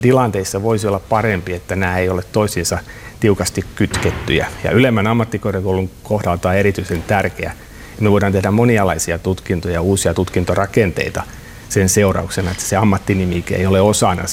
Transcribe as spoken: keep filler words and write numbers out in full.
Tilanteissa voisi olla parempi, että nämä ei ole toisiinsa tiukasti kytkettyjä. Ja ylemmän ammattikorkeakoulun kohdalla tämä on erityisen tärkeä. Me voidaan tehdä monialaisia tutkintoja ja uusia tutkintorakenteita sen seurauksena, että se ammattinimike ei ole osana